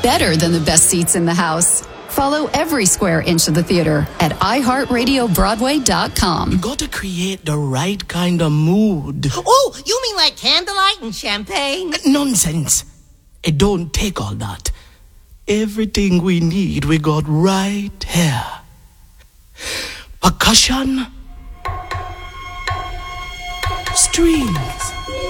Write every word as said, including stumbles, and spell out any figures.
better than the best seats in the house. Follow every square inch of the theater at i heart radio broadway dot com. You got to create the right kind of mood. Oh, you mean like candlelight and champagne? Nonsense. It don't take all that. Everything we need, we got right here. Percussion, strings,